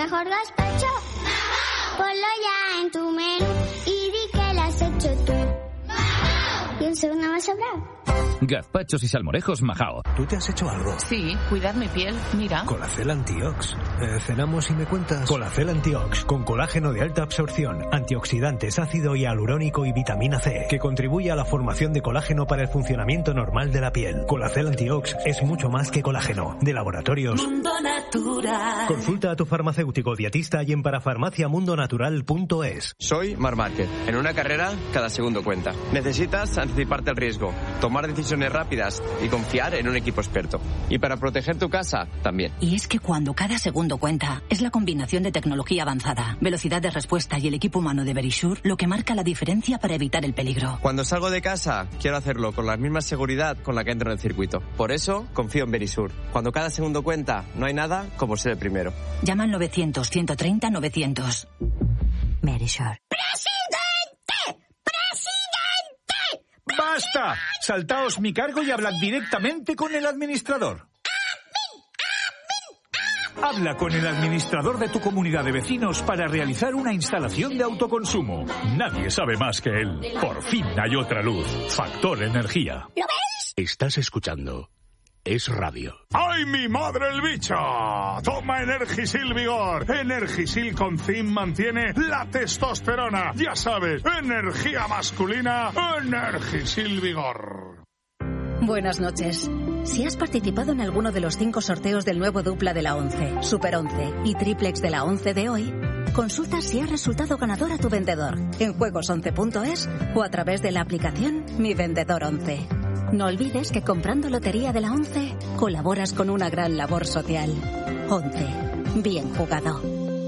mejor gazpacho? Ponlo ya en tu menú y di que lo has hecho tú. Y un segundo más sobrado. Gazpachos y salmorejos Majao. ¿Tú te has hecho algo? Sí, cuidar mi piel, mira. Colacel Antiox. Cenamos y me cuentas. Colacel Antiox, con colágeno de alta absorción, antioxidantes, ácido hialurónico y vitamina C, que contribuye a la formación de colágeno para el funcionamiento normal de la piel. Colacel Antiox es mucho más que colágeno. De Laboratorios Mundo Natural. Consulta a tu farmacéutico dietista y en parafarmaciamundonatural.es. Soy Marc Márquez. En una carrera, cada segundo cuenta. Necesitas anticiparte al riesgo, tomar decisiones rápidas y confiar en un equipo experto. Y para proteger tu casa, también. Y es que cuando cada segundo cuenta, es la combinación de tecnología avanzada, velocidad de respuesta y el equipo humano de Verisure lo que marca la diferencia para evitar el peligro. Cuando salgo de casa, quiero hacerlo con la misma seguridad con la que entro en el circuito. Por eso, confío en Verisure. Cuando cada segundo cuenta, no hay nada como ser el primero. Llama al 900-130-900. Verisure. ¡Basta! Saltaos mi cargo y hablad directamente con el administrador. Habla con el administrador de tu comunidad de vecinos para realizar una instalación de autoconsumo. Nadie sabe más que él. Por fin hay otra luz. Factor Energía. ¿Lo ves? Estás escuchando Es Radio. ¡Ay, mi madre el bicho! Toma Energisil Vigor. Energisil con zinc mantiene la testosterona. Ya sabes, energía masculina, Energisil Vigor. Buenas noches. Si has participado en alguno de los 5 sorteos del nuevo dupla de la 11, Super 11 y triplex de la 11 de hoy, consulta si has resultado ganador a tu vendedor en juegos11.es o a través de la aplicación Mi Vendedor 11. No olvides que comprando Lotería de la 11 colaboras con una gran labor social. 11. Bien jugado.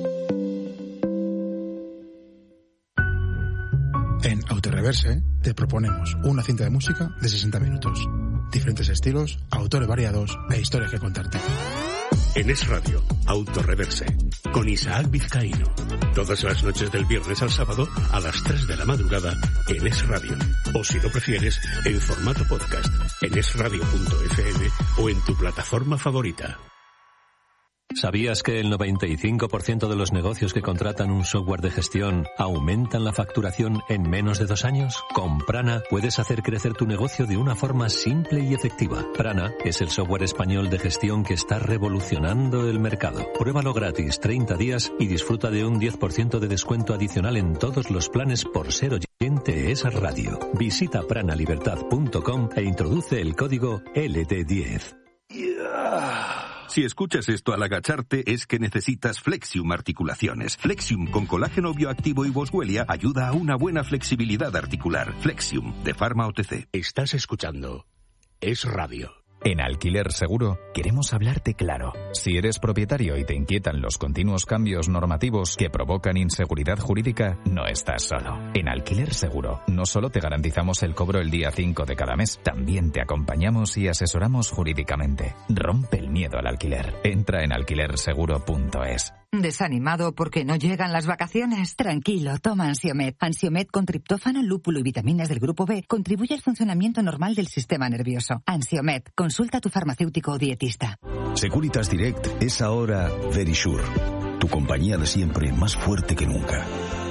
En Autoreverse te proponemos una cinta de música de 60 minutos. Diferentes estilos, autores variados e historias que contarte. En Es Radio, Autoreverse, con Isaac Vizcaíno. Todas las noches del viernes al sábado a las 3 de la madrugada en Es Radio. O si lo prefieres, en formato podcast, en esradio.fm o en tu plataforma favorita. ¿Sabías que el 95% de los negocios que contratan un software de gestión aumentan la facturación en menos de 2 años? Con Prana puedes hacer crecer tu negocio de una forma simple y efectiva. Prana es el software español de gestión que está revolucionando el mercado. Pruébalo gratis 30 días y disfruta de un 10% de descuento adicional en todos los planes por ser oyente Es Radio. Visita pranalibertad.com e introduce el código LT10. Si escuchas esto al agacharte es que necesitas Flexium Articulaciones. Flexium con colágeno bioactivo y boswellia ayuda a una buena flexibilidad articular. Flexium, de Pharma OTC. Estás escuchando Es Radio. En Alquiler Seguro queremos hablarte claro. Si eres propietario y te inquietan los continuos cambios normativos que provocan inseguridad jurídica, no estás solo. En Alquiler Seguro no solo te garantizamos el cobro el día 5 de cada mes, también te acompañamos y asesoramos jurídicamente. Rompe el miedo al alquiler. Entra en alquilerseguro.es. ¿Desanimado porque no llegan las vacaciones? Tranquilo, toma Ansiomed. Ansiomed con triptófano, lúpulo y vitaminas del grupo B contribuye al funcionamiento normal del sistema nervioso. Ansiomed, consulta a tu farmacéutico o dietista. Securitas Direct es ahora Verisure, tu compañía de siempre más fuerte que nunca.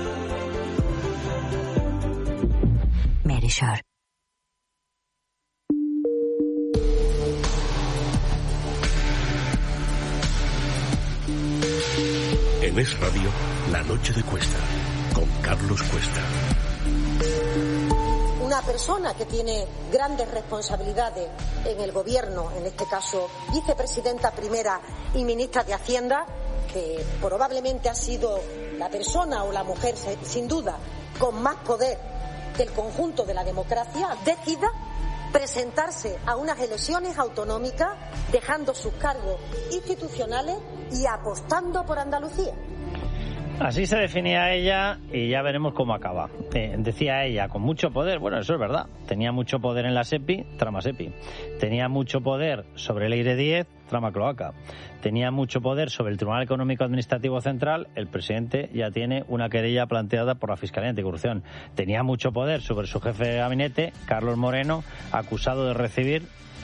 Verisure. En Es Radio, La Noche de Cuesta, con Carlos Cuesta. Una persona que tiene grandes responsabilidades en el gobierno, en este caso vicepresidenta primera y ministra de Hacienda, que probablemente ha sido la persona o la mujer, sin duda, con más poder del conjunto de la democracia, decida presentarse a unas elecciones autonómicas dejando sus cargos institucionales y apostando por Andalucía. Así se definía ella y ya veremos cómo acaba. Decía ella, con mucho poder, bueno, eso es verdad, tenía mucho poder en la SEPI, trama SEPI, tenía mucho poder sobre el Eire 10, trama cloaca, tenía mucho poder sobre el Tribunal Económico Administrativo Central, el presidente ya tiene una querella planteada por la Fiscalía Anticorrupción, tenía mucho poder sobre su jefe de gabinete, Carlos Moreno, acusado de recibir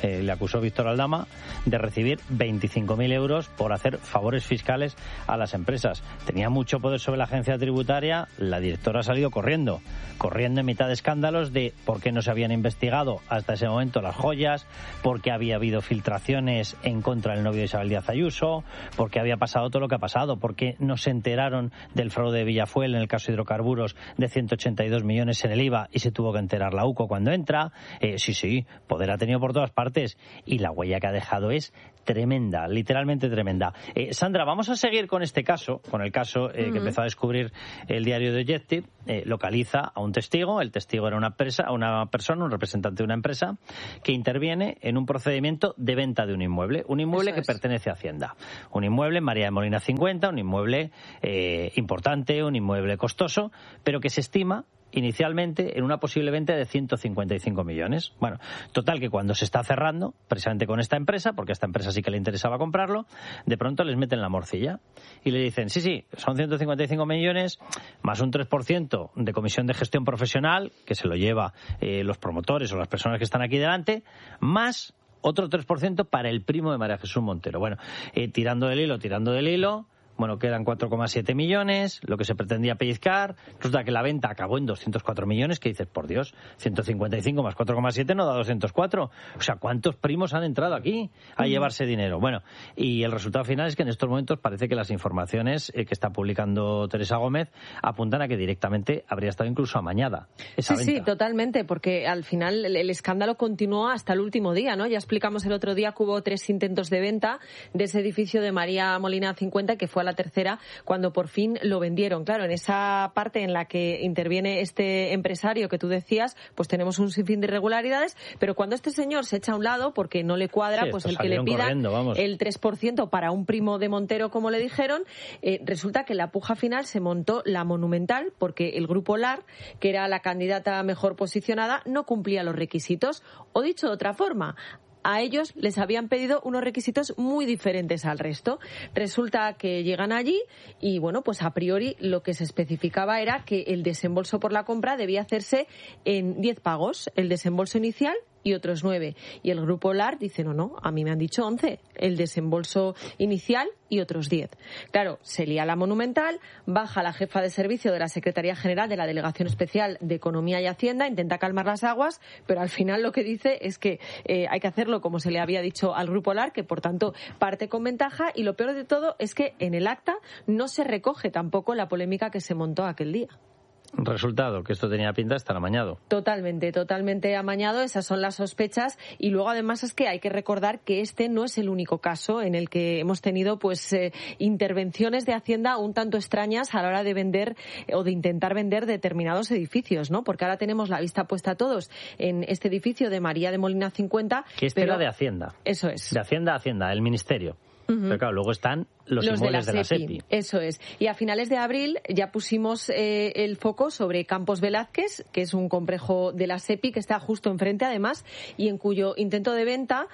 le acusó Víctor Aldama de recibir 25.000 euros por hacer favores fiscales a las empresas. Tenía mucho poder sobre la agencia tributaria, la directora ha salido corriendo en mitad de escándalos de por qué no se habían investigado hasta ese momento las joyas, por qué había habido filtraciones en contra del novio de Isabel Díaz Ayuso, por qué había pasado todo lo que ha pasado, por qué no se enteraron del fraude de Villafuel en el caso de hidrocarburos de 182 millones en el IVA y se tuvo que enterar la UCO cuando entra. Sí, poder ha tenido por todas partes y la huella que ha dejado es tremenda, literalmente tremenda. Sandra, vamos a seguir con este caso, con el caso que empezó a descubrir el diario de Objective. Localiza a un testigo, el testigo era una persona, un representante de una empresa que interviene en un procedimiento de venta de un inmueble que pertenece a Hacienda. Un inmueble en María de Molina 50, un inmueble importante, un inmueble costoso, pero que se estima inicialmente en una posible venta de 155 millones. Bueno, total que cuando se está cerrando, precisamente con esta empresa, porque a esta empresa sí que le interesaba comprarlo, de pronto les meten la morcilla y le dicen, sí, son 155 millones más un 3% de comisión de gestión profesional, que se lo lleva los promotores o las personas que están aquí delante, más otro 3% para el primo de María Jesús Montero. Bueno, tirando del hilo, bueno, quedan 4,7 millones, lo que se pretendía pellizcar. Resulta que la venta acabó en 204 millones, que dices, por Dios, 155 más 4,7 no da 204. O sea, ¿cuántos primos han entrado aquí a llevarse dinero? Bueno, y el resultado final es que en estos momentos parece que las informaciones que está publicando Teresa Gómez apuntan a que directamente habría estado incluso amañada esa venta. Sí, totalmente, porque al final el escándalo continuó hasta el último día, ¿no? Ya explicamos el otro día que hubo 3 intentos de venta de ese edificio de María Molina 50, que fue la tercera cuando por fin lo vendieron. Claro, en esa parte en la que interviene este empresario que tú decías, pues tenemos un sinfín de irregularidades, pero cuando este señor se echa a un lado porque no le cuadra, pues el que le pida el 3% para un primo de Montero, como le dijeron, resulta que en la puja final se montó la Monumental porque el grupo LAR, que era la candidata mejor posicionada, no cumplía los requisitos. O dicho de otra forma, a ellos les habían pedido unos requisitos muy diferentes al resto. Resulta que llegan allí y, bueno, pues a priori lo que se especificaba era que el desembolso por la compra debía hacerse en 10 pagos, el desembolso inicial y otros 9. Y el grupo LAR dice, no, a mí me han dicho 11, el desembolso inicial y otros 10. Claro, se lía la Monumental, baja la jefa de servicio de la Secretaría General de la Delegación Especial de Economía y Hacienda, intenta calmar las aguas, pero al final lo que dice es que hay que hacerlo como se le había dicho al grupo LAR, que por tanto parte con ventaja, y lo peor de todo es que en el acta no se recoge tampoco la polémica que se montó aquel día. Resultado, que esto tenía pinta de estar amañado. Totalmente amañado, esas son las sospechas. Y luego además es que hay que recordar que este no es el único caso en el que hemos tenido pues intervenciones de Hacienda un tanto extrañas a la hora de vender o de intentar vender determinados edificios, ¿no? Porque ahora tenemos la vista puesta todos en este edificio de María de Molina 50. Que era de Hacienda. Eso es. De Hacienda, el Ministerio. Pero claro, luego están los inmuebles de la SEPI. Eso es. Y a finales de abril ya pusimos el foco sobre Campos Velázquez, que es un complejo de la SEPI que está justo enfrente, además, y en cuyo intento de venta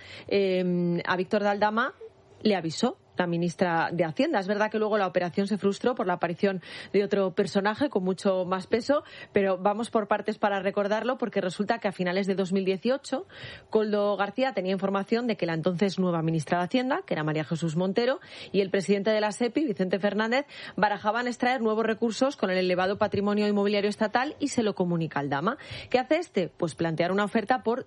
a Víctor Aldama le avisó la ministra de Hacienda. Es verdad que luego la operación se frustró por la aparición de otro personaje con mucho más peso, pero vamos por partes para recordarlo, porque resulta que a finales de 2018 Koldo García tenía información de que la entonces nueva ministra de Hacienda, que era María Jesús Montero, y el presidente de la SEPI, Vicente Fernández, barajaban extraer nuevos recursos con el elevado patrimonio inmobiliario estatal y se lo comunica al Aldama. ¿Qué hace este? Pues plantear una oferta por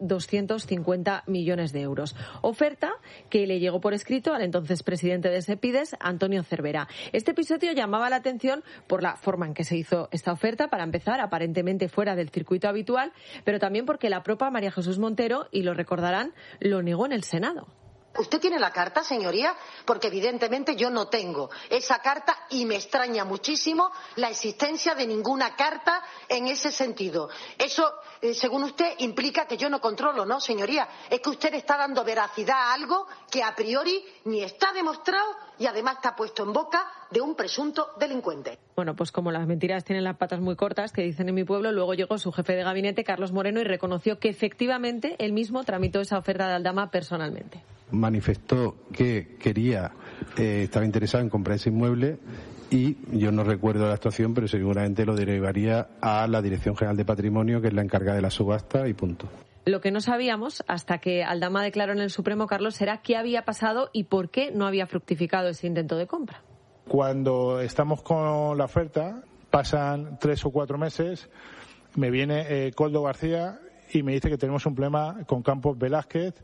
250 millones de euros. Oferta que le llegó por escrito al entonces presidente de Sepides, Antonio Cervera. Este episodio llamaba la atención por la forma en que se hizo esta oferta, para empezar, aparentemente fuera del circuito habitual, pero también porque la propia María Jesús Montero, y lo recordarán, lo negó en el Senado. ¿Usted tiene la carta, señoría? Porque evidentemente yo no tengo esa carta y me extraña muchísimo la existencia de ninguna carta en ese sentido. Eso, según usted, implica que yo no controlo, ¿no, señoría? Es que usted está dando veracidad a algo que a priori ni está demostrado y además está puesto en boca de un presunto delincuente. Bueno, pues como las mentiras tienen las patas muy cortas, que dicen en mi pueblo, luego llegó su jefe de gabinete, Carlos Moreno, y reconoció que efectivamente él mismo tramitó esa oferta de Aldama personalmente. Manifestó que estaba interesado en comprar ese inmueble, y yo no recuerdo la actuación, pero seguramente lo derivaría a la Dirección General de Patrimonio, que es la encargada de la subasta, y punto. Lo que no sabíamos, hasta que Aldama declaró en el Supremo, Carlos, era qué había pasado y por qué no había fructificado ese intento de compra. Cuando estamos con la oferta, pasan 3 o 4 meses, me viene Koldo García y me dice que tenemos un problema con Campos Velázquez,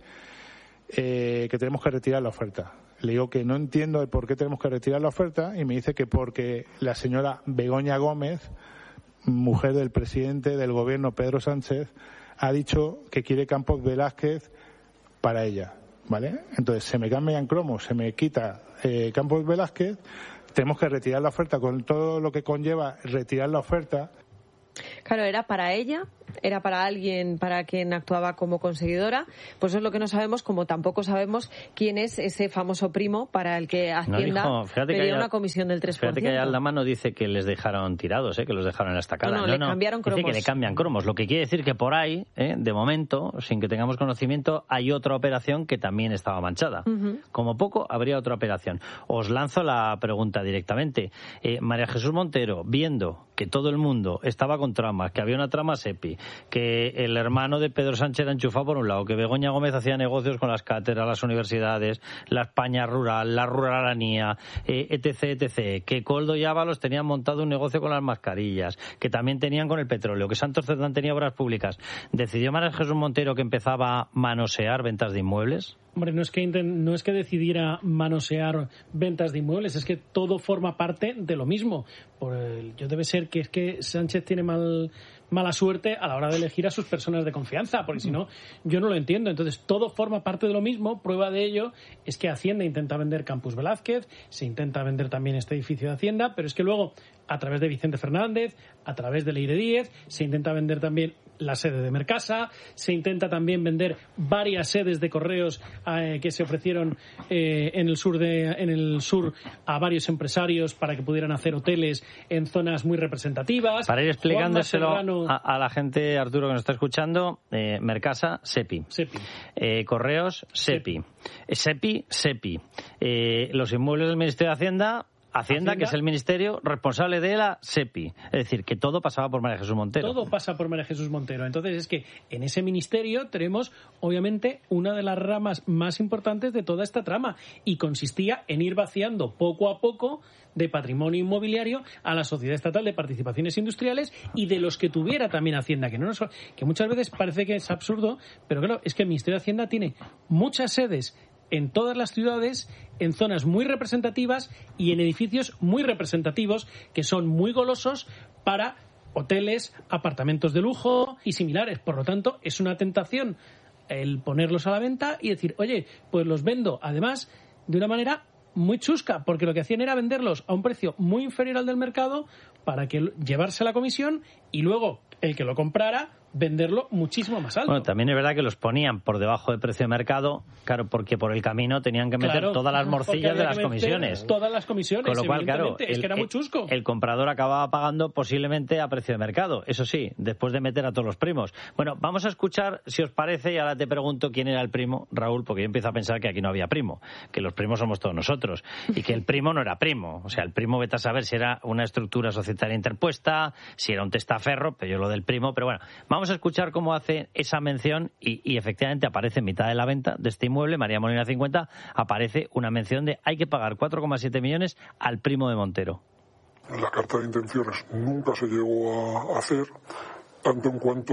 que tenemos que retirar la oferta. Le digo que no entiendo el por qué tenemos que retirar la oferta y me dice que porque la señora Begoña Gómez, mujer del presidente del gobierno Pedro Sánchez, ha dicho que quiere Campos Velázquez para ella, ¿vale? Entonces se me cambian cromos, se me quita Campos Velázquez, tenemos que retirar la oferta con todo lo que conlleva retirar la oferta. Claro, era para ella, era para alguien para quien actuaba como conseguidora, pues eso es lo que no sabemos, como tampoco sabemos quién es ese famoso primo para el que Hacienda pedía una comisión del 3%. Fíjate que Aldama no dice que les dejaron tirados, que los dejaron en la estacada. No, le cambiaron cromos. Dice que le cambian cromos, lo que quiere decir que por ahí, de momento, sin que tengamos conocimiento, hay otra operación que también estaba manchada. Como poco, habría otra operación. Os lanzo la pregunta directamente. María Jesús Montero, viendo que todo el mundo estaba con tramas, que había una trama SEPI, que el hermano de Pedro Sánchez era enchufado por un lado, que Begoña Gómez hacía negocios con las cátedras, las universidades, la España rural, la ruralanía, etc., que Koldo y Ábalos tenían montado un negocio con las mascarillas, que también tenían con el petróleo, que Santos Cerdán tenía obras públicas. ¿Decidió María Jesús Montero que empezaba a manosear ventas de inmuebles? Hombre, no es que decidiera manosear ventas de inmuebles, es que todo forma parte de lo mismo. Yo debe ser que es que Sánchez tiene mala suerte a la hora de elegir a sus personas de confianza, porque si no, yo no lo entiendo. Entonces, todo forma parte de lo mismo. Prueba de ello es que Hacienda intenta vender Campus Velázquez, se intenta vender también este edificio de Hacienda, pero es que luego, a través de Vicente Fernández, a través de Leire Díez, se intenta vender también la sede de Mercasa, se intenta también vender varias sedes de correos que se ofrecieron en el sur a varios empresarios para que pudieran hacer hoteles en zonas muy representativas. Para ir explicándoselo a la gente, Arturo, que nos está escuchando, Mercasa, SEPI. Correos, SEPI. SEPI. Los inmuebles del Ministerio de Hacienda, que es el ministerio responsable de la SEPI. Es decir, que todo pasaba por María Jesús Montero. Todo pasa por María Jesús Montero. Entonces es que en ese ministerio tenemos, obviamente, una de las ramas más importantes de toda esta trama, y consistía en ir vaciando poco a poco de patrimonio inmobiliario a la Sociedad Estatal de Participaciones Industriales y de los que tuviera también Hacienda, que muchas veces parece que es absurdo, pero claro, es que el Ministerio de Hacienda tiene muchas sedes en todas las ciudades, en zonas muy representativas y en edificios muy representativos que son muy golosos para hoteles, apartamentos de lujo y similares. Por lo tanto, es una tentación el ponerlos a la venta y decir, oye, pues los vendo, además, de una manera muy chusca, porque lo que hacían era venderlos a un precio muy inferior al del mercado para que llevarse la comisión y luego el que lo comprara venderlo muchísimo más alto. Bueno, también es verdad que los ponían por debajo del precio de mercado, claro, porque por el camino tenían que meter todas las morcillas de las comisiones. Todas las comisiones, con lo cual, claro, es que era muy chusco. El comprador acababa pagando posiblemente a precio de mercado, eso sí, después de meter a todos los primos. Bueno, vamos a escuchar, si os parece, y ahora te pregunto quién era el primo, Raúl, porque yo empiezo a pensar que aquí no había primo, que los primos somos todos nosotros, y que el primo no era primo. O sea, el primo, vete a saber si era una estructura societaria interpuesta, si era un testaferro, pero yo lo del primo, pero bueno, vamos a escuchar cómo hace esa mención y efectivamente aparece en mitad de la venta de este inmueble, María Molina 50, aparece una mención de hay que pagar 4,7 millones al primo de Montero. La carta de intenciones nunca se llegó a hacer, tanto en cuanto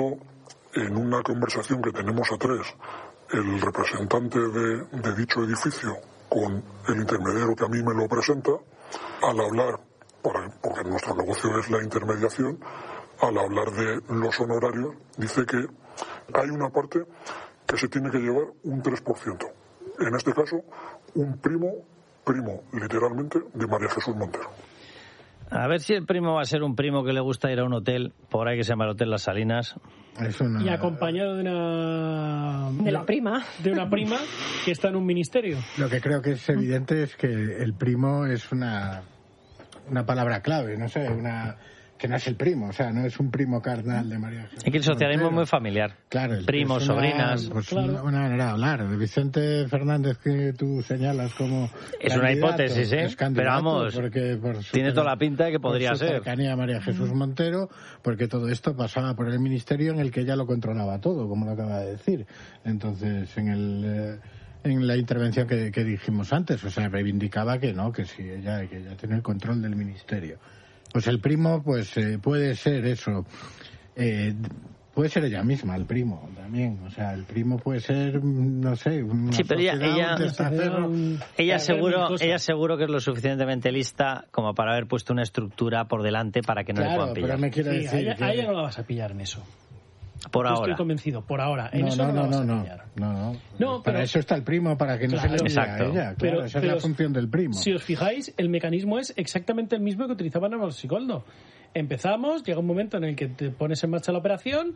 en una conversación que tenemos a tres, el representante de dicho edificio con el intermediario que a mí me lo presenta, al hablar, porque nuestro negocio es la intermediación, al hablar de los honorarios, dice que hay una parte que se tiene que llevar un 3%. En este caso, un primo literalmente, de María Jesús Montero. A ver si el primo va a ser un primo que le gusta ir a un hotel, por ahí que se llama el Hotel Las Salinas. Y acompañado de la prima. De una prima que está en un ministerio. Lo que creo que es evidente es que el primo es una palabra clave, no sé, que no es el primo, o sea, no es un primo carnal de María Jesús. Es que el socialismo es muy familiar. Claro, primos, sobrinas. Pues una manera de hablar. Vicente Fernández, que tú señalas como es una hipótesis, pero vamos, tiene toda la pinta de que podría por su ser. Cercanía a María Jesús Montero, porque todo esto pasaba por el ministerio en el que ella lo controlaba todo, como lo acaba de decir. Entonces, en la intervención que dijimos antes, o sea, reivindicaba que no, que sí, ella tiene el control del ministerio. Pues el primo, pues puede ser eso, puede ser ella misma, el primo también, o sea, el primo puede ser, no sé, una sí, pero ella seguro que es lo suficientemente lista como para haber puesto una estructura por delante para que no le puedan pillar. Pero me quiero decir a ella no la vas a pillar en eso. Por ahora. Estoy convencido, por ahora. En eso no la vas a pillar. No, para eso está el primo, para que no se le olvide a ella. Claro, esa es la función del primo. Si os fijáis, el mecanismo es exactamente el mismo que utilizaban a los Coldo. Empezamos, llega un momento en el que te pones en marcha la operación,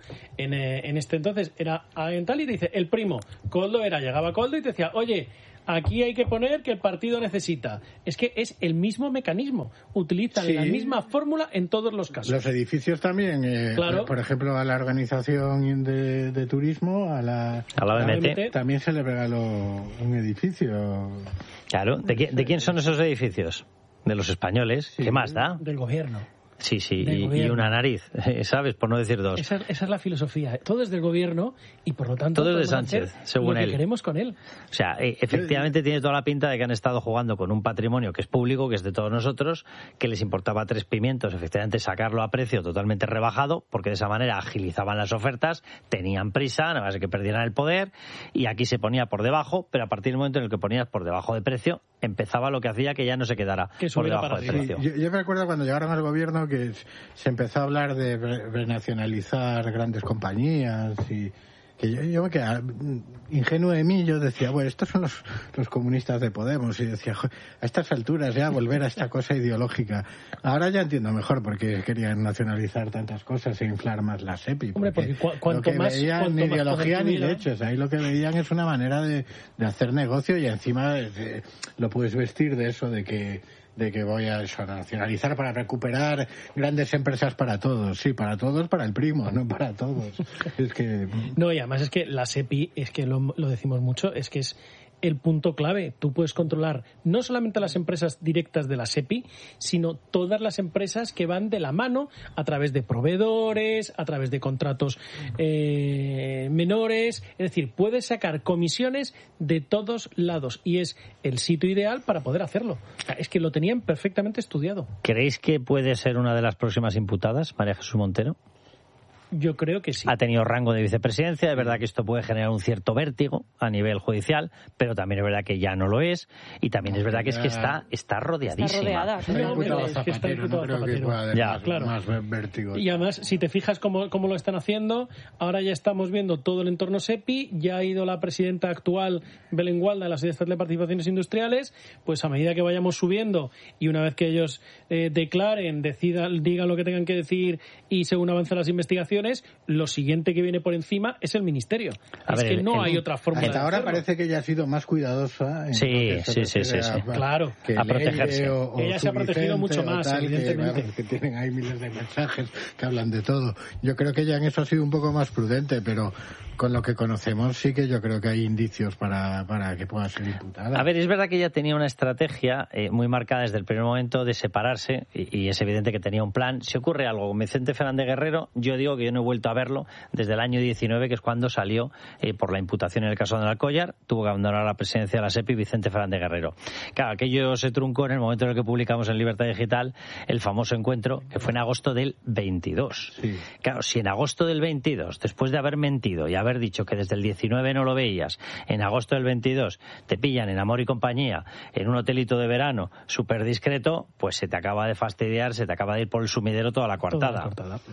en este entonces era en tal y te dice, el primo, Coldo llegaba Coldo y te decía, oye, aquí hay que poner que el partido necesita. Es que es el mismo mecanismo. Utilizan la misma fórmula en todos los casos. Los edificios también, claro. Por ejemplo, a la organización de turismo, a la OMT, también se le regaló un edificio. Claro, ¿de quién son esos edificios? De los españoles. ¿Qué más da? Del gobierno. Sí, y una nariz, ¿sabes? Por no decir dos. Esa es la filosofía. Todo es del gobierno y, por lo tanto, todo es de Sánchez, según lo él. Que queremos con él. O sea, efectivamente tiene toda la pinta de que han estado jugando con un patrimonio que es público, que es de todos nosotros, que les importaba 3 pimientos, efectivamente, sacarlo a precio totalmente rebajado, porque de esa manera agilizaban las ofertas, tenían prisa, nada más que perdieran el poder, y aquí se ponía por debajo, pero a partir del momento en el que ponías por debajo de precio, empezaba lo que hacía que ya no se quedara por debajo de precio. Yo me acuerdo cuando llegaron al gobierno que se empezó a hablar de renacionalizar grandes compañías y que yo me quedaba ingenuo de mí, yo decía, bueno, estos son los comunistas de Podemos, y decía, a estas alturas ya volver a esta cosa ideológica. Ahora ya entiendo mejor por qué querían nacionalizar tantas cosas e inflar más la SEPI. Hombre, porque cuanto lo que más veían ni ideología ni hechos, ahí lo que veían es una manera de hacer negocio, y encima lo puedes vestir de eso, de que voy a nacionalizar para recuperar grandes empresas para todos. Sí, para todos, para el primo, no para todos. Es que... No, y además es que la SEPI, es que lo decimos mucho, es que es el punto clave. Tú puedes controlar no solamente las empresas directas de la SEPI, sino todas las empresas que van de la mano a través de proveedores, a través de contratos menores. Es decir, puedes sacar comisiones de todos lados y es el sitio ideal para poder hacerlo. O sea, es que lo tenían perfectamente estudiado. ¿Creéis que puede ser una de las próximas imputadas, María Jesús Montero? Yo creo que sí. Ha tenido rango de vicepresidencia, es verdad que esto puede generar un cierto vértigo a nivel judicial, pero también es verdad que ya no lo es, y también es verdad que está rodeadísima. Está rodeada. Claro. Más vértigo. Y además, si te fijas cómo lo están haciendo, ahora ya estamos viendo todo el entorno SEPI, ya ha ido la presidenta actual, Belén Gualda, de las Sociedades de Participaciones Industriales, pues a medida que vayamos subiendo y una vez que ellos declaren, digan lo que tengan que decir y según avancen las investigaciones, lo siguiente que viene por encima es el ministerio. No hay otra forma. Hasta ahora parece que ella ha sido más cuidadosa. Sí. Claro. A protegerse. Ella se ha protegido mucho más, evidentemente. Que tienen ahí miles de mensajes que hablan de todo. Yo creo que ella en eso ha sido un poco más prudente, pero con lo que conocemos sí que yo creo que hay indicios para que pueda ser imputada. A ver, es verdad que ella tenía una estrategia muy marcada desde el primer momento de separarse, y es evidente que tenía un plan. Si ocurre algo con Vicente Fernández Guerrero, yo digo que yo no he vuelto a verlo desde el año 19, que es cuando salió por la imputación en el caso de Alcollar, tuvo que abandonar la presidencia de la SEPI Vicente Fernández Guerrero. Claro, aquello se truncó en el momento en el que publicamos en Libertad Digital el famoso encuentro, que fue en agosto del 22. Sí. Claro, si en agosto del 22, después de haber mentido y haber dicho que desde el 19 no lo veías, en agosto del 22 te pillan en Amor y Compañía, en un hotelito de verano súper discreto, pues se te acaba de fastidiar, se te acaba de ir por el sumidero toda la coartada.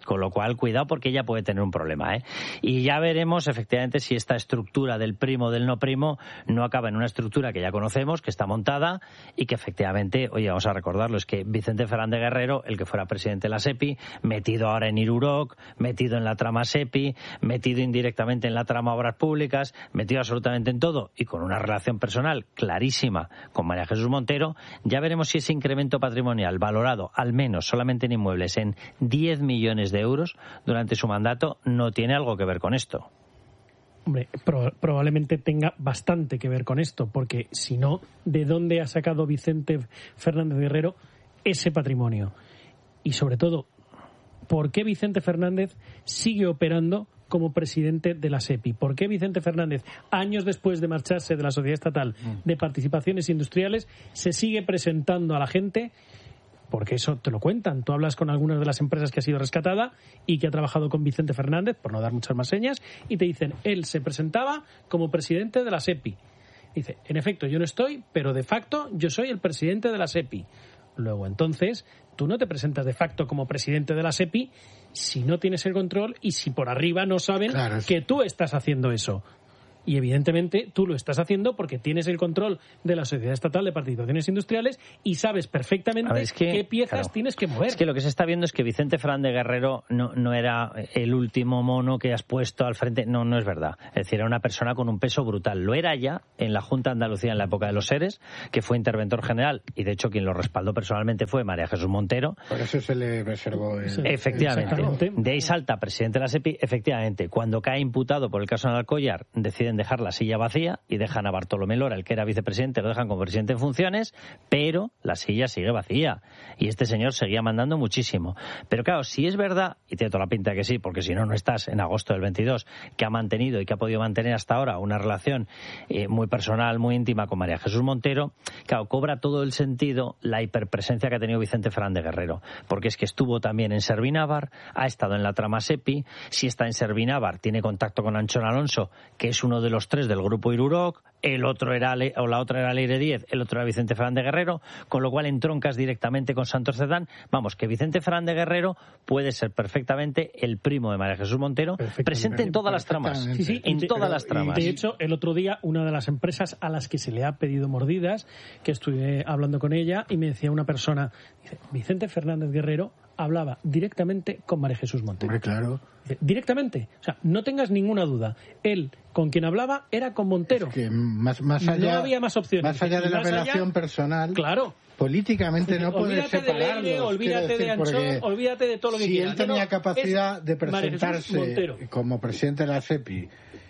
Con lo cual, cuidado porque ella puede tener un problema, ¿eh? Y ya veremos efectivamente si esta estructura del primo del no primo no acaba en una estructura que ya conocemos, que está montada y que efectivamente, oye, vamos a recordarlo, es que Vicente Fernández Guerrero, el que fuera presidente de la SEPI, metido ahora en Iruroc, metido en la trama SEPI, metido indirectamente en la trama Obras Públicas, metido absolutamente en todo y con una relación personal clarísima con María Jesús Montero, ya veremos si ese incremento patrimonial valorado al menos solamente en inmuebles en 10 millones de euros durante su mandato no tiene algo que ver con esto. Hombre, probablemente tenga bastante que ver con esto, porque si no, ¿de dónde ha sacado Vicente Fernández Guerrero ese patrimonio? Y sobre todo, ¿por qué Vicente Fernández sigue operando como presidente de la SEPI? ¿Por qué Vicente Fernández, años después de marcharse de la Sociedad Estatal de Participaciones Industriales, se sigue presentando a la gente? Porque eso te lo cuentan. Tú hablas con algunas de las empresas que ha sido rescatada y que ha trabajado con Vicente Fernández, por no dar muchas más señas, y te dicen, él se presentaba como presidente de la SEPI. Dice, en efecto, yo no estoy, pero de facto yo soy el presidente de la SEPI. Luego, entonces, tú no te presentas de facto como presidente de la SEPI si no tienes el control y si por arriba no saben que tú estás haciendo eso. Y evidentemente tú lo estás haciendo porque tienes el control de la Sociedad Estatal de Participaciones Industriales y sabes perfectamente qué piezas tienes que mover. Es que lo que se está viendo es que Vicente Fernández Guerrero no era el último mono que has puesto al frente. No es verdad. Es decir, era una persona con un peso brutal. Lo era ya en la Junta de Andalucía en la época de los ERES, que fue interventor general y de hecho quien lo respaldó personalmente fue María Jesús Montero. Por eso se le reservó Efectivamente. De ahí salta presidente de la SEPI. Efectivamente, cuando cae imputado por el caso de Alcollar, deciden dejar la silla vacía y dejan a Bartolomé Lora, el que era vicepresidente, lo dejan como presidente en funciones, pero la silla sigue vacía y este señor seguía mandando muchísimo. Pero claro, si es verdad, y tiene toda la pinta de que sí, porque si no, no estás en agosto del 22, que ha mantenido y que ha podido mantener hasta ahora una relación muy personal, muy íntima con María Jesús Montero, claro, cobra todo el sentido la hiperpresencia que ha tenido Vicente Fernández Guerrero, porque es que estuvo también en Servinávar, ha estado en la trama SEPI, si está en Servinávar tiene contacto con Anchón Alonso, que es uno de los 3 del grupo Iruroc, el otro era, o la otra era Leire Díez, el otro era Vicente Fernández Guerrero, con lo cual entroncas directamente con Santos Cerdán. Vamos, que Vicente Fernández Guerrero puede ser perfectamente el primo de María Jesús Montero, presente en todas las tramas. Sí, en todas las tramas. De hecho, el otro día, una de las empresas a las que se le ha pedido mordidas, que estuve hablando con ella, y me decía una persona, dice, Vicente Fernández Guerrero hablaba directamente con María Jesús Montero. Hombre, claro. Directamente. O sea, no tengas ninguna duda. Él, con quien hablaba, era con Montero. Es que más allá, no había más opciones. Más allá de la relación personal. Claro. Políticamente no puedes separarlos. Leire, olvídate de Anchón, olvídate de todo lo que quieras. Si él tenía capacidad de presentarse como presidente de la SEPI,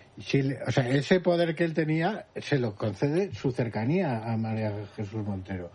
o sea, ese poder que él tenía se lo concede su cercanía a María Jesús Montero.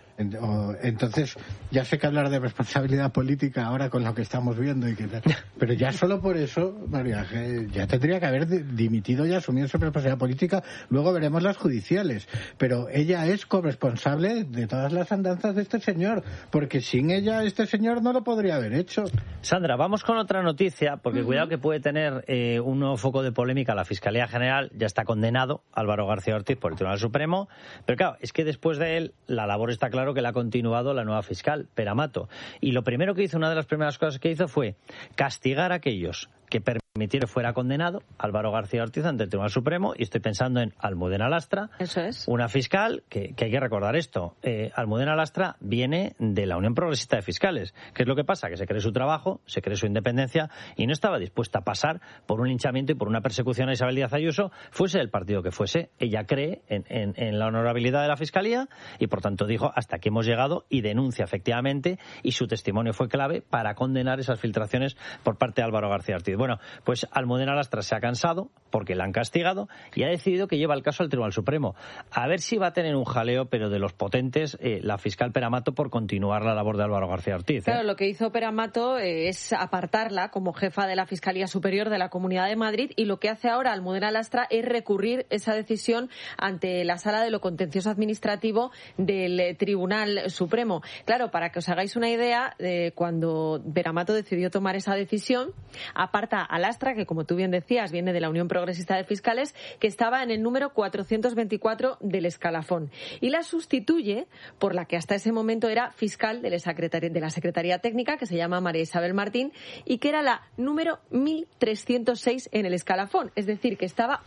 Entonces, ya sé que hablar de responsabilidad política ahora con lo que estamos viendo y que tal, pero ya solo por eso, María, ya tendría que haber dimitido y asumido su responsabilidad política. Luego veremos las judiciales, pero ella es corresponsable de todas las andanzas de este señor, porque sin ella este señor no lo podría haber hecho. Sandra, vamos con otra noticia, porque cuidado que puede tener un nuevo foco de polémica. La Fiscalía General ya está condenado Álvaro García Ortiz por el Tribunal Supremo, pero claro, es que después de él la labor está claro que la ha continuado la nueva fiscal, Pere Amato. Y lo primero que hizo, una de las primeras cosas que hizo fue castigar a aquellos que permitieron que fuera condenado Álvaro García Ortiz ante el Tribunal Supremo, y estoy pensando en Almudena Lastra. Eso es. Una fiscal que hay que recordar esto. Almudena Lastra viene de la Unión Progresista de Fiscales. ¿Qué es lo que pasa? Que se cree su trabajo, se cree su independencia y no estaba dispuesta a pasar por un linchamiento y por una persecución a Isabel Díaz Ayuso, fuese del partido que fuese. Ella cree en la honorabilidad de la Fiscalía y por tanto dijo hasta aquí hemos llegado, y denuncia efectivamente, y su testimonio fue clave para condenar esas filtraciones por parte de Álvaro García Ortiz. Bueno, pues Almudena Lastra se ha cansado porque la han castigado y ha decidido que lleva el caso al Tribunal Supremo. A ver si va a tener un jaleo, pero de los potentes, la fiscal Pere Amato, por continuar la labor de Álvaro García Ortiz. Claro, lo que hizo Pere Amato es apartarla como jefa de la Fiscalía Superior de la Comunidad de Madrid, y lo que hace ahora Almudena Lastra es recurrir esa decisión ante la Sala de lo Contencioso Administrativo del Tribunal Supremo. Claro, para que os hagáis una idea, cuando Pere Amato decidió tomar esa decisión, aparta a Lastra Lastra, que como tú bien decías, viene de la Unión Progresista de Fiscales, que estaba en el número 424 del escalafón. Y la sustituye por la que hasta ese momento era fiscal de la Secretaría Técnica, que se llama María Isabel Martín, y que era la número 1306 en el escalafón. Es decir, que estaba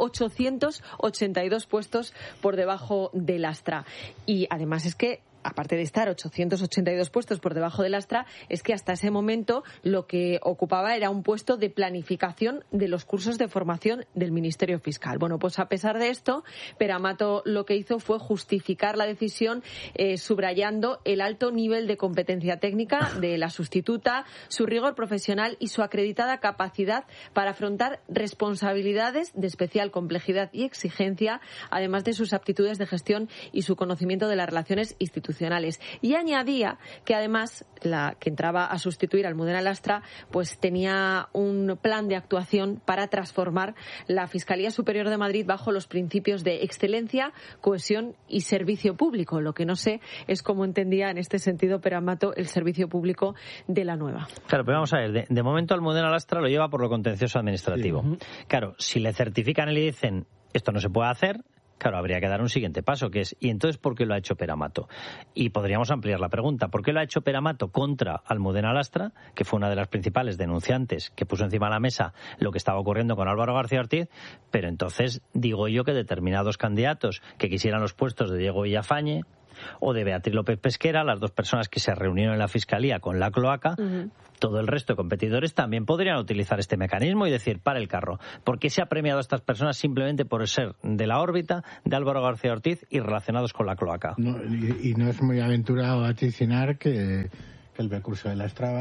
882 puestos por debajo de Lastra. Y además es que, aparte de estar 882 puestos por debajo de Lastra, es que hasta ese momento lo que ocupaba era un puesto de planificación de los cursos de formación del Ministerio Fiscal. Bueno, pues a pesar de esto, Pere-Amato lo que hizo fue justificar la decisión subrayando el alto nivel de competencia técnica de la sustituta, su rigor profesional y su acreditada capacidad para afrontar responsabilidades de especial complejidad y exigencia, además de sus aptitudes de gestión y su conocimiento de las relaciones institucionales. Y añadía que además la que entraba a sustituir a Almudena Lastra pues tenía un plan de actuación para transformar la Fiscalía Superior de Madrid bajo los principios de excelencia, cohesión y servicio público. Lo que no sé es cómo entendía en este sentido Pere-Amato el servicio público de la nueva. Claro, pero vamos a ver, de momento Almudena Lastra lo lleva por lo contencioso administrativo. Sí. Claro, si le certifican y le dicen esto no se puede hacer, claro, habría que dar un siguiente paso, que es, ¿y entonces por qué lo ha hecho Pere-Amato? Y podríamos ampliar la pregunta. ¿Por qué lo ha hecho Pere-Amato contra Almudena Lastra, que fue una de las principales denunciantes que puso encima de la mesa lo que estaba ocurriendo con Álvaro García Ortiz? Pero entonces digo yo que determinados candidatos que quisieran los puestos de Diego Villafañe o de Beatriz López Pesquera, las dos personas que se reunieron en la Fiscalía con la cloaca, todo el resto de competidores también podrían utilizar este mecanismo y decir, para el carro. ¿Por qué se ha premiado a estas personas simplemente por ser de la órbita de Álvaro García Ortiz y relacionados con la cloaca? No, y no es muy aventurado vaticinar que el recurso de Lastra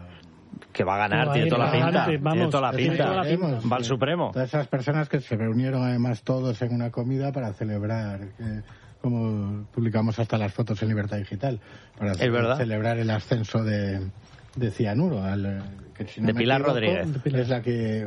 va a ganar, tiene toda la pinta. Tiene toda la pinta. Va al Supremo. Todas esas personas que se reunieron además todos en una comida para celebrar... como publicamos hasta las fotos en Libertad Digital, para celebrar el ascenso de Cianuro, si no de Pilar Rodríguez. Es la que...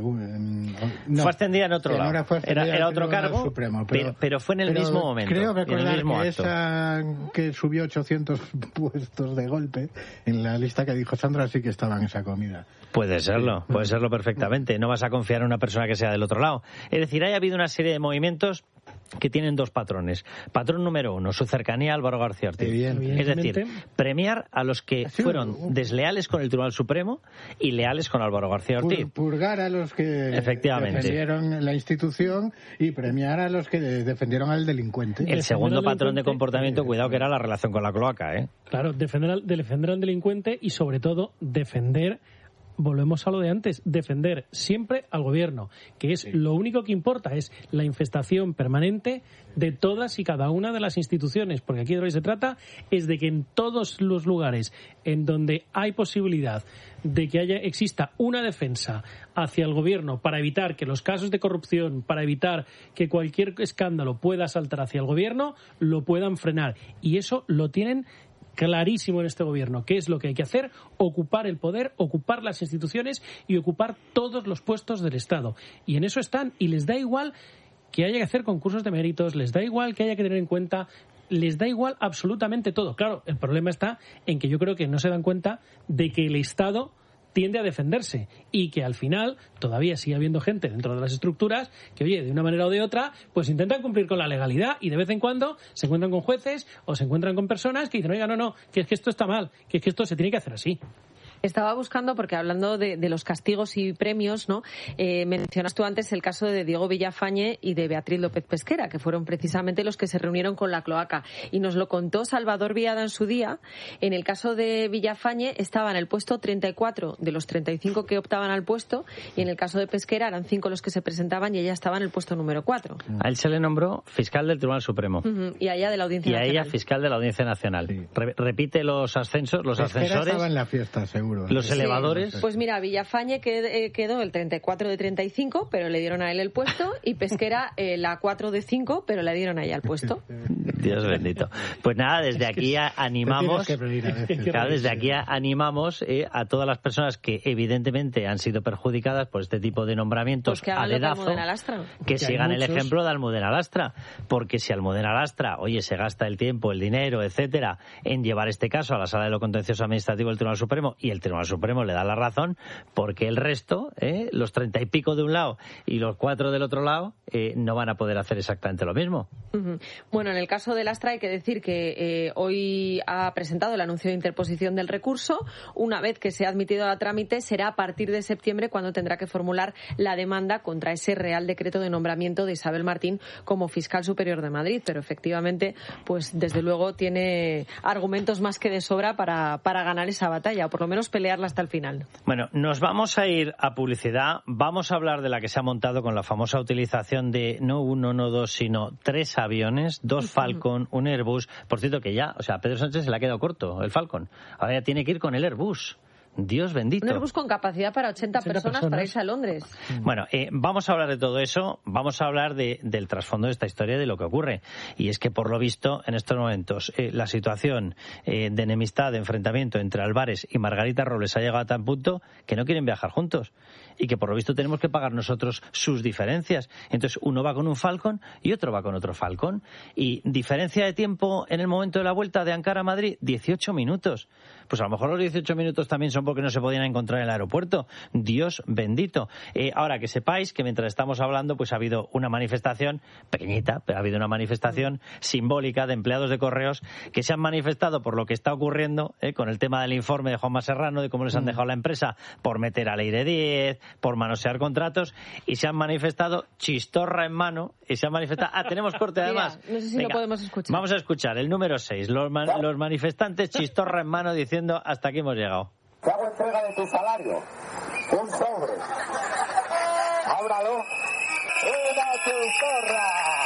fue ascendida en otro lado. Era otro cargo, Supremo, pero fue en el mismo momento. Creo recordar que esa que subió 800 puestos de golpe, en la lista que dijo Sandra, sí que estaba en esa comida. Puede serlo perfectamente. No vas a confiar en una persona que sea del otro lado. Es decir, ha habido una serie de movimientos que tienen dos patrones. Patrón número uno, su cercanía a Álvaro García Ortiz. Es decir, premiar a los que fueron desleales con el Tribunal Supremo y leales con Álvaro García Ortiz. Purgar a los que defendieron la institución y premiar a los que defendieron al delincuente. El segundo patrón de comportamiento, cuidado, que era la relación con la cloaca, ¿eh? Claro, defender al delincuente y sobre todo defender... Volvemos a lo de antes, defender siempre al gobierno, que es lo único que importa, es la infestación permanente de todas y cada una de las instituciones, porque aquí de lo que se trata es de que en todos los lugares en donde hay posibilidad de que exista una defensa hacia el gobierno para evitar que los casos de corrupción, para evitar que cualquier escándalo pueda saltar hacia el gobierno, lo puedan frenar. Y eso lo tienen clarísimo en este gobierno. ¿Qué es lo que hay que hacer? Ocupar el poder, ocupar las instituciones y ocupar todos los puestos del Estado. Y en eso están. Y les da igual que haya que hacer concursos de méritos, les da igual que haya que tener en cuenta, les da igual absolutamente todo. Claro, el problema está en que yo creo que no se dan cuenta de que el Estado tiende a defenderse y que al final todavía sigue habiendo gente dentro de las estructuras que, oye, de una manera o de otra, pues intentan cumplir con la legalidad y de vez en cuando se encuentran con jueces o se encuentran con personas que dicen, oiga, no, que es que esto está mal, que es que esto se tiene que hacer así. Estaba buscando, porque hablando de los castigos y premios, ¿no? Mencionas tú antes el caso de Diego Villafañe y de Beatriz López Pesquera, que fueron precisamente los que se reunieron con la cloaca. Y nos lo contó Salvador Viada en su día. En el caso de Villafañe estaba en el puesto 34 de los 35 que optaban al puesto, y en el caso de Pesquera eran 5 los que se presentaban y ella estaba en el puesto número 4. A él se le nombró fiscal del Tribunal Supremo. Y a ella de la Audiencia Nacional. Y a ella fiscal de la Audiencia Nacional. Sí. Repite los ascensos, los Pesquera ascensores. Estaba en la fiesta, seguro. Los elevadores. Pues mira, Villafañe quedó el 34 de 35, pero le dieron a él el puesto, y Pesquera la 4 de 5, pero le dieron a ella el puesto. Dios bendito. Pues nada, desde aquí animamos, desde aquí animamos a todas las personas que evidentemente han sido perjudicadas por este tipo de nombramientos pues a dedazo, que sigan el ejemplo de Almudena Lastra, porque si Almudena Lastra, oye, se gasta el tiempo, el dinero, etcétera, en llevar este caso a la Sala de lo Contencioso Administrativo del Tribunal Supremo y el el Tribunal Supremo le da la razón, porque el resto, los 30 y pico de un lado y los 4 del otro lado, no van a poder hacer exactamente lo mismo. Bueno, en el caso del Astra hay que decir que hoy ha presentado el anuncio de interposición del recurso. Una vez que sea admitido a trámite, será a partir de septiembre cuando tendrá que formular la demanda contra ese Real Decreto de nombramiento de Isabel Martín como fiscal superior de Madrid. Pero efectivamente, pues desde luego tiene argumentos más que de sobra para ganar esa batalla, o por lo menos pelearla hasta el final. Bueno, nos vamos a ir a publicidad. Vamos a hablar de la que se ha montado con la famosa utilización de no uno, no dos, sino 3 aviones, 2 Falcon, un Airbus. Por cierto que ya, a Pedro Sánchez se le ha quedado corto el Falcon. Ahora ya tiene que ir con el Airbus. Dios bendito. Un Airbus con capacidad para 80 personas para irse a Londres. Bueno, vamos a hablar de todo eso, vamos a hablar del trasfondo de esta historia, de lo que ocurre. Y es que, por lo visto, en estos momentos, la situación de enemistad, de enfrentamiento entre Álvarez y Margarita Robles ha llegado a tal punto que no quieren viajar juntos. Y que, por lo visto, tenemos que pagar nosotros sus diferencias. Entonces, uno va con un Falcon y otro va con otro Falcon. Y diferencia de tiempo en el momento de la vuelta de Ankara a Madrid, 18 minutos. Pues a lo mejor los 18 minutos también son porque no se podían encontrar en el aeropuerto. Dios bendito. Ahora, que sepáis que mientras estamos hablando, pues ha habido una manifestación pequeñita, pero ha habido una manifestación simbólica de empleados de correos que se han manifestado por lo que está ocurriendo con el tema del informe de Juanma Serrano, de cómo les han dejado la empresa por meter a ley de 10, por manosear contratos, y se han manifestado chistorra en mano, y se han manifestado... tenemos corte además. Mira, no sé si lo podemos escuchar. Vamos a escuchar el número 6, los manifestantes chistorra en mano diciendo hasta aquí hemos llegado. Te hago entrega de tu salario, un sobre, ábralo, una chistorra.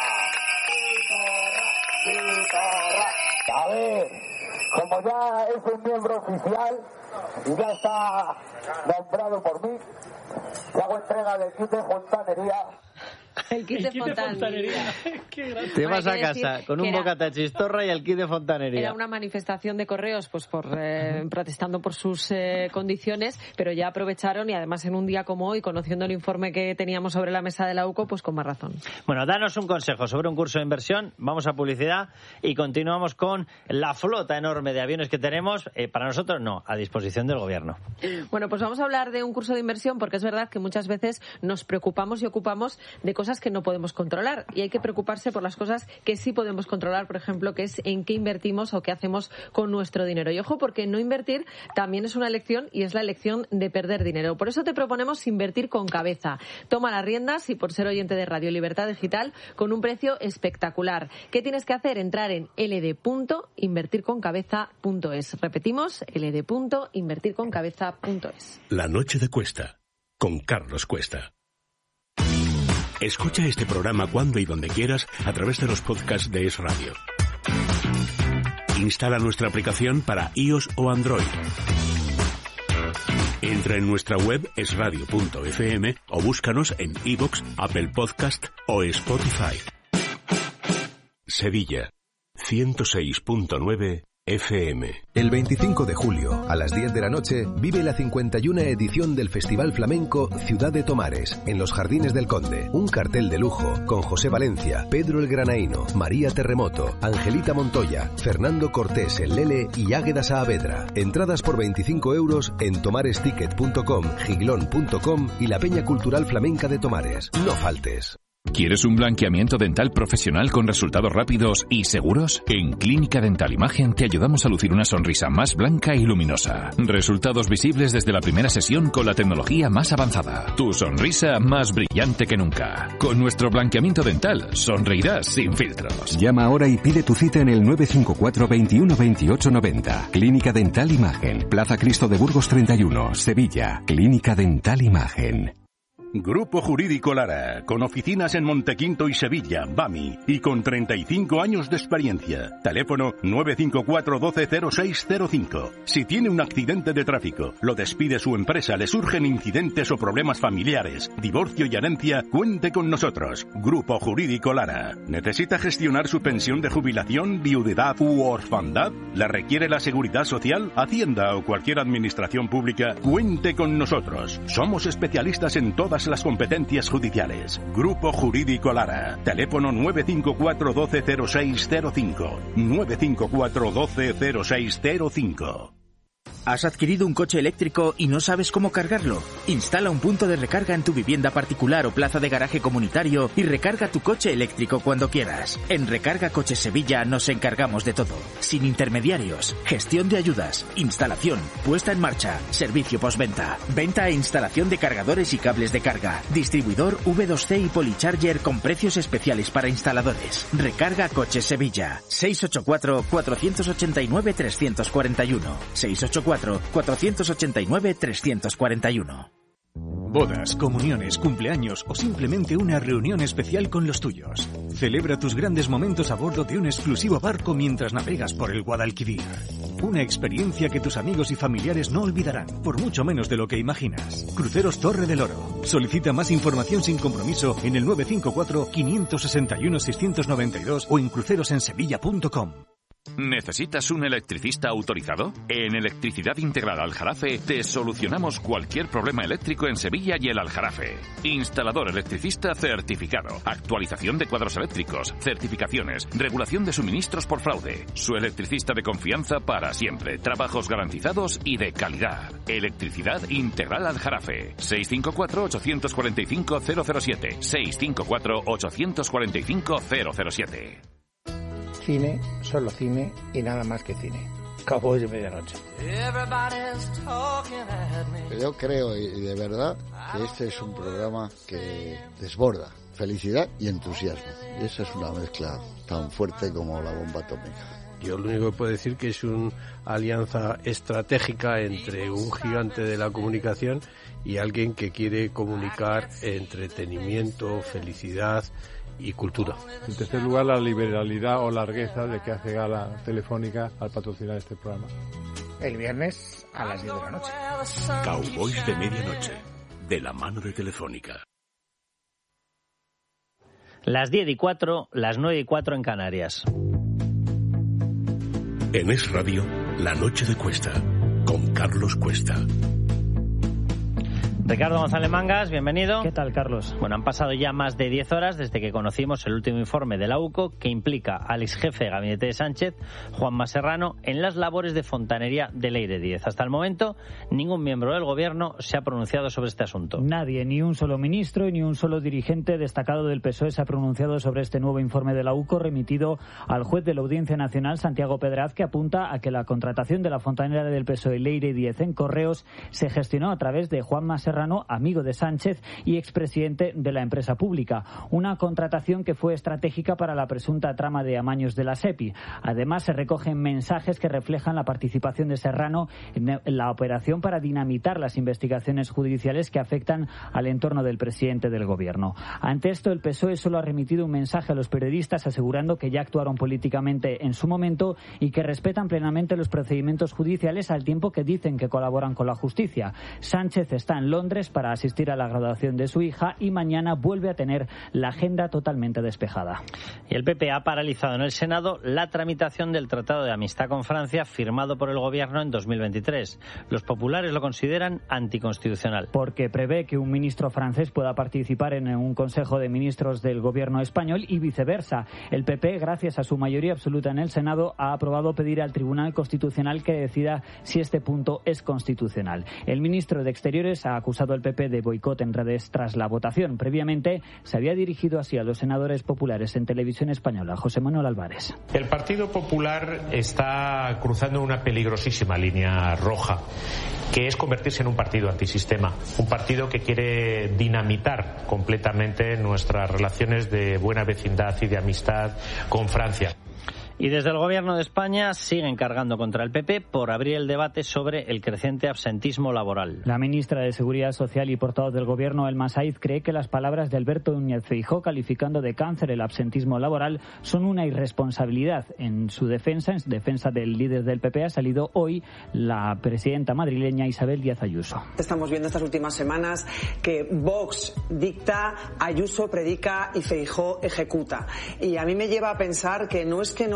A ver, como ya es un miembro oficial y ya está nombrado por mí, te hago entrega del kit de fontanería. El kit de fontanería. Te vas a casa con un bocata de chistorra y el kit de fontanería. Era una manifestación de correos, pues protestando por sus condiciones, pero ya aprovecharon, y además en un día como hoy, conociendo el informe que teníamos sobre la mesa de la UCO, pues con más razón. Bueno, danos un consejo sobre un curso de inversión. Vamos a publicidad y continuamos con la flota enorme de aviones que tenemos. Para nosotros no, a disposición del gobierno. Bueno, pues vamos a hablar de un curso de inversión, porque es verdad que muchas veces nos preocupamos y ocupamos de cosas que no podemos controlar, y hay que preocuparse por las cosas que sí podemos controlar, por ejemplo, que es en qué invertimos o qué hacemos con nuestro dinero. Y ojo, porque no invertir también es una elección, y es la elección de perder dinero. Por eso te proponemos invertir con cabeza. Toma las riendas, y por ser oyente de Radio Libertad Digital, con un precio espectacular. ¿Qué tienes que hacer? Entrar en ld.invertirconcabeza.es. Repetimos, ld.invertirconcabeza.es. La noche de Cuesta, con Carlos Cuesta. Escucha este programa cuando y donde quieras a través de los podcasts de Es Radio. Instala nuestra aplicación para iOS o Android. Entra en nuestra web esradio.fm o búscanos en iVoox, Apple Podcast o Spotify. Sevilla, 106.9 FM. El 25 de julio, a las 10 de la noche, vive la 51 edición del Festival Flamenco Ciudad de Tomares, en los Jardines del Conde. Un cartel de lujo con José Valencia, Pedro el Granaíno, María Terremoto, Angelita Montoya, Fernando Cortés el Lele y Águeda Saavedra. Entradas por 25 euros en tomaresticket.com, giglón.com y la Peña Cultural Flamenca de Tomares. No faltes. ¿Quieres un blanqueamiento dental profesional con resultados rápidos y seguros? En Clínica Dental Imagen te ayudamos a lucir una sonrisa más blanca y luminosa. Resultados visibles desde la primera sesión con la tecnología más avanzada. Tu sonrisa más brillante que nunca. Con nuestro blanqueamiento dental sonreirás sin filtros. Llama ahora y pide tu cita en el 954 21 28 90. Clínica Dental Imagen. Plaza Cristo de Burgos 31, Sevilla. Clínica Dental Imagen. Grupo Jurídico Lara, con oficinas en Montequinto y Sevilla, BAMI, y con 35 años de experiencia. Teléfono 954 120605. Si tiene un accidente de tráfico, lo despide su empresa, le surgen incidentes o problemas familiares, divorcio y herencia, cuente con nosotros. Grupo Jurídico Lara. ¿Necesita gestionar su pensión de jubilación, viudedad u orfandad? ¿La requiere la Seguridad Social, Hacienda o cualquier administración pública? Cuente con nosotros. Somos especialistas en todas las competencias judiciales. Grupo Jurídico Lara. Teléfono 954 120605. 954 120605. ¿Has adquirido un coche eléctrico y no sabes cómo cargarlo? Instala un punto de recarga en tu vivienda particular o plaza de garaje comunitario y recarga tu coche eléctrico cuando quieras. En Recarga Coches Sevilla nos encargamos de todo. Sin intermediarios, gestión de ayudas, instalación, puesta en marcha, servicio postventa, venta e instalación de cargadores y cables de carga, distribuidor V2C y Policharger con precios especiales para instaladores. Recarga Coches Sevilla. 684-489-341. 684-489-341. Bodas, comuniones, cumpleaños o simplemente una reunión especial con los tuyos. Celebra tus grandes momentos a bordo de un exclusivo barco mientras navegas por el Guadalquivir. Una experiencia que tus amigos y familiares no olvidarán, por mucho menos de lo que imaginas. Cruceros Torre del Oro. Solicita más información sin compromiso en el 954-561-692 o en crucerosensevilla.com. ¿Necesitas un electricista autorizado? En Electricidad Integral Aljarafe te solucionamos cualquier problema eléctrico en Sevilla y el Aljarafe. Instalador electricista certificado, actualización de cuadros eléctricos, certificaciones, regulación de suministros por fraude. Su electricista de confianza para siempre, trabajos garantizados y de calidad. Electricidad Integral Aljarafe. 654-845-007. 654-845-007. Cine, solo cine y nada más que cine. Cowboys de Medianoche. Yo creo y de verdad que este es un programa que desborda felicidad y entusiasmo. Y esa es una mezcla tan fuerte como la bomba atómica. Yo lo único que puedo decir que es una alianza estratégica entre un gigante de la comunicación y alguien que quiere comunicar entretenimiento, felicidad y cultura. En tercer lugar, la liberalidad o largueza de que hace gala Telefónica al patrocinar este programa. El viernes a las 10 de la noche. Cowboys de Medianoche, de la mano de Telefónica. Las 10:04, las 9:04 en Canarias. En Es Radio, La Noche de Cuesta, con Carlos Cuesta. Ricardo González Mangas, bienvenido. ¿Qué tal, Carlos? Bueno, han pasado ya más de 10 horas desde que conocimos el último informe de la UCO que implica al exjefe de gabinete de Sánchez, Juanma Serrano, en las labores de fontanería del Leire 10. Hasta el momento, ningún miembro del Gobierno se ha pronunciado sobre este asunto. Nadie, ni un solo ministro ni un solo dirigente destacado del PSOE se ha pronunciado sobre este nuevo informe de la UCO remitido al juez de la Audiencia Nacional, Santiago Pedraz, que apunta a que la contratación de la fontanera del PSOE Leire 10 en Correos se gestionó a través de Juanma Serrano, amigo de Sánchez y expresidente de la empresa pública. Una contratación que fue estratégica para la presunta trama de amaños de la SEPI. Además, se recogen mensajes que reflejan la participación de Serrano en la operación para dinamitar las investigaciones judiciales que afectan al entorno del presidente del Gobierno. Ante esto, el PSOE solo ha remitido un mensaje a los periodistas asegurando que ya actuaron políticamente en su momento y que respetan plenamente los procedimientos judiciales al tiempo que dicen que colaboran con la justicia. Sánchez está en Londres para asistir a la graduación de su hija y mañana vuelve a tener la agenda totalmente despejada. Y el PP ha paralizado en el Senado la tramitación del Tratado de Amistad con Francia firmado por el Gobierno en 2023. Los populares lo consideran anticonstitucional. Porque prevé que un ministro francés pueda participar en un Consejo de Ministros del Gobierno español y viceversa. El PP, gracias a su mayoría absoluta en el Senado, ha aprobado pedir al Tribunal Constitucional que decida si este punto es constitucional. El ministro de Exteriores ha acusado al PP de boicot en redes tras la votación. Previamente se había dirigido así a los senadores populares en Televisión Española. José Manuel Álvarez. El Partido Popular está cruzando una peligrosísima línea roja, que es convertirse en un partido antisistema, un partido que quiere dinamitar completamente nuestras relaciones de buena vecindad y de amistad con Francia. Y desde el Gobierno de España siguen cargando contra el PP por abrir el debate sobre el creciente absentismo laboral. La ministra de Seguridad Social y portavoz del Gobierno, Elma Saiz, cree que las palabras de Alberto Núñez Feijóo calificando de cáncer el absentismo laboral son una irresponsabilidad. En su defensa, en defensa del líder del PP, ha salido hoy la presidenta madrileña Isabel Díaz Ayuso. Estamos viendo estas últimas semanas que Vox dicta, Ayuso predica y Feijóo ejecuta. Y a mí me lleva a pensar que no es que no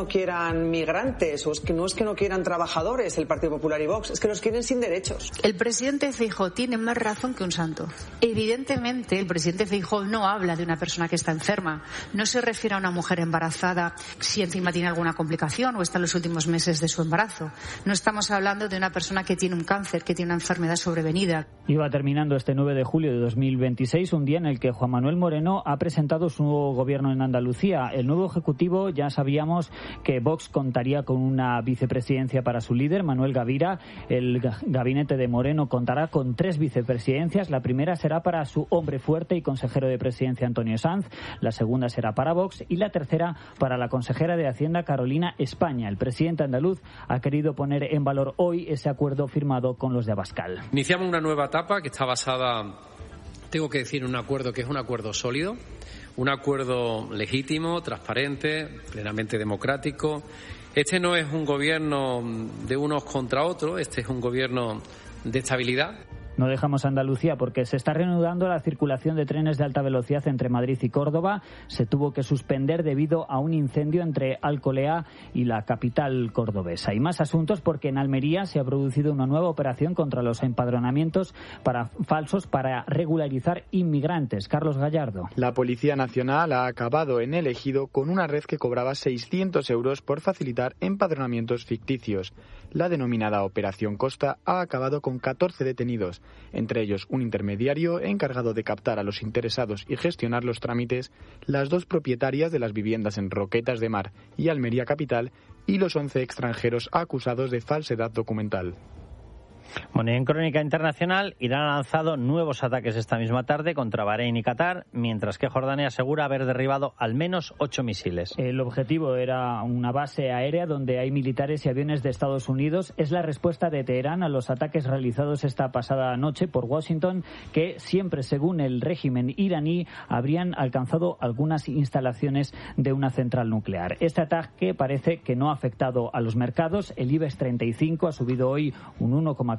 no quieran migrantes o es que no quieran trabajadores el Partido Popular y Vox, es que los quieren sin derechos. El presidente Feijóo tiene más razón que un santo. Evidentemente, el presidente Feijóo no habla de una persona que está enferma, no se refiere a una mujer embarazada si encima tiene alguna complicación o está en los últimos meses de su embarazo. No estamos hablando de una persona que tiene un cáncer, que tiene una enfermedad sobrevenida. Iba terminando este 9 de julio de 2026, un día en el que Juan Manuel Moreno ha presentado su nuevo gobierno en Andalucía. El nuevo ejecutivo, ya sabíamos que Vox contaría con una vicepresidencia para su líder, Manuel Gavira. El gabinete de Moreno contará con 3 vicepresidencias. La primera será para su hombre fuerte y consejero de presidencia, Antonio Sanz. La segunda será para Vox y la tercera para la consejera de Hacienda, Carolina España. El presidente andaluz ha querido poner en valor hoy ese acuerdo firmado con los de Abascal. Iniciamos una nueva etapa que está basada, tengo que decir, en un acuerdo que es un acuerdo sólido, un acuerdo legítimo, transparente, plenamente democrático. Este no es un gobierno de unos contra otros, este es un gobierno de estabilidad. No dejamos Andalucía porque se está reanudando la circulación de trenes de alta velocidad entre Madrid y Córdoba. Se tuvo que suspender debido a un incendio entre Alcolea y la capital cordobesa. Y más asuntos porque en Almería se ha producido una nueva operación contra los empadronamientos falsos para regularizar inmigrantes. Carlos Gallardo. La Policía Nacional ha acabado en el Ejido con una red que cobraba 600 euros por facilitar empadronamientos ficticios. La denominada Operación Costa ha acabado con 14 detenidos, entre ellos un intermediario encargado de captar a los interesados y gestionar los trámites, las 2 propietarias de las viviendas en Roquetas de Mar y Almería Capital y los 11 extranjeros acusados de falsedad documental. Bueno, y en crónica internacional, Irán ha lanzado nuevos ataques esta misma tarde contra Bahrein y Qatar, mientras que Jordania asegura haber derribado al menos 8 misiles. El objetivo era una base aérea donde hay militares y aviones de Estados Unidos. Es la respuesta de Teherán a los ataques realizados esta pasada noche por Washington, que siempre, según el régimen iraní, habrían alcanzado algunas instalaciones de una central nuclear. Este ataque parece que no ha afectado a los mercados. El IBEX 35 ha subido hoy un 1,4%.